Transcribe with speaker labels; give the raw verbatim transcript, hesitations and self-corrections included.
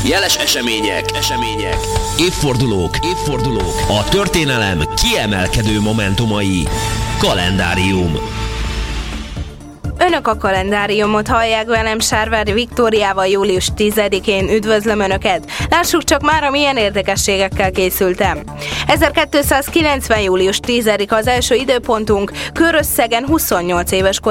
Speaker 1: Jeles események, események, évfordulók, évfordulók, a történelem kiemelkedő momentumai. Kalendárium.
Speaker 2: Önök a kalendáriumot hallják, velem Sárvári Viktóriával július tizedikén. Üdvözlöm Önöket! Lássuk csak már, milyen érdekességekkel készültem. ezerkétszázkilencven. július tizedike az első időpontunk, körösszegen huszonnyolc éves